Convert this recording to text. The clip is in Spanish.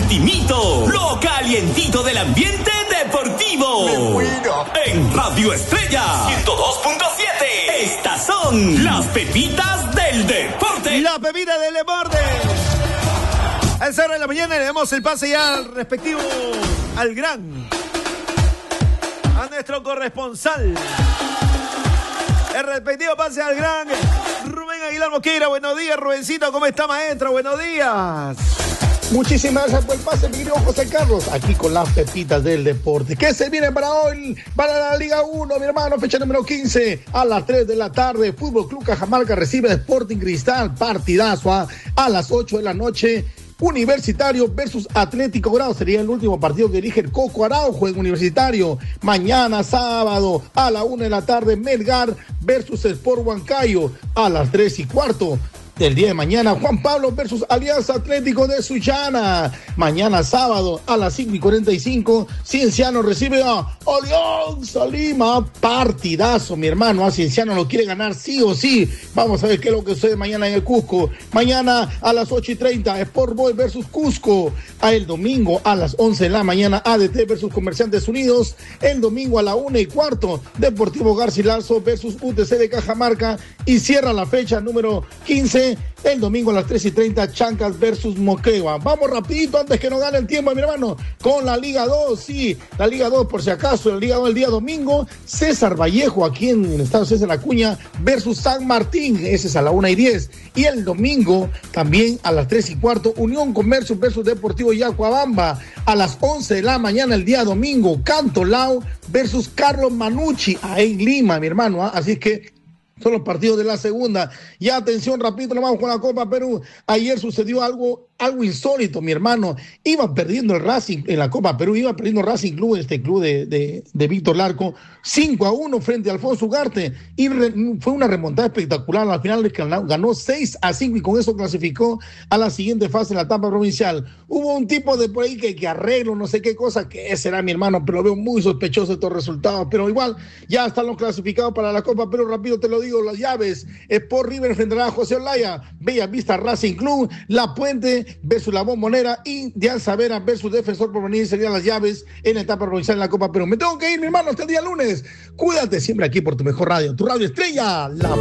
ultimito, lo calientito del ambiente deportivo. En Radio Estrella 102.7. Estas son las pepitas del deporte. La pepita del deporte. A esa hora de la mañana le damos el pase ya al respectivo, a nuestro corresponsal. El respectivo pase al gran Rubén Aguilar Mosquera. Buenos días, Rubencito. ¿Cómo está, maestro? Buenos días. Muchísimas gracias por el pase, mi querido José Carlos. Aquí con las pepitas del deporte. ¿Qué se viene para hoy? Para la Liga 1, mi hermano, fecha número 15. A las 3 de la tarde, Fútbol Club Cajamarca recibe a Sporting Cristal. Partidazo a las 8 de la noche. Universitario versus Atlético Grau. Sería el último partido que dirige el Coco Araujo en Universitario. Mañana sábado a la 1 de la tarde, Melgar versus Sport Huancayo. A las 3:15 del día de mañana, Juan Pablo versus Alianza Atlético de Sullana. Mañana sábado a las 5:45, Cienciano recibe a Alianza Lima. Partidazo, mi hermano. A Cienciano lo quiere ganar sí o sí. Vamos a ver qué es lo que sucede mañana en el Cusco. Mañana a las 8:30, Sport Boys versus Cusco. El domingo a las 11 de la mañana, ADT versus Comerciantes Unidos. El domingo a la 1:15, Deportivo Garcilaso versus UTC de Cajamarca. Y cierra la fecha número 15, el domingo a las 3:30, Chancas versus Moquegua. Vamos rapidito antes que nos gane el tiempo, mi hermano, con la Liga 2. Sí, la Liga 2, por si acaso, la Liga 2 el día domingo, César Vallejo, aquí en el estado César Acuña, versus San Martín. Ese es a la 1:10. Y el domingo, también a las 3:15, Unión Comercio versus Deportivo Yacuabamba. A las 11 de la mañana, el día domingo, Cantolao versus Carlos Manucci, ahí en Lima, mi hermano. Así que son los partidos de la segunda. Y atención, rapidito, nos vamos con la Copa Perú. Ayer sucedió algo insólito, mi hermano. Iba perdiendo el Racing en la Copa Perú, iba perdiendo Racing Club, este club de Víctor Larco, 5-1 frente a Alfonso Ugarte. Y fue una remontada espectacular. Al final ganó 6-5 y con eso clasificó a la siguiente fase en la etapa provincial. Hubo un tipo de por ahí que arreglo, no sé qué cosa, que será, mi hermano, pero lo veo muy sospechoso estos resultados. Pero igual, ya están los clasificados para la Copa Perú. Rápido te lo digo, las llaves: Sport River enfrentará a José Olaya, Bella Vista Racing Club, La Puente versus La Bombonera y de Alzavera versus Defensor Porvenir. Serían las llaves en la etapa provincial en la Copa Perú. Me tengo que ir, mi hermano, hasta el día lunes. Cuídate siempre aquí por tu mejor radio, tu Radio Estrella, la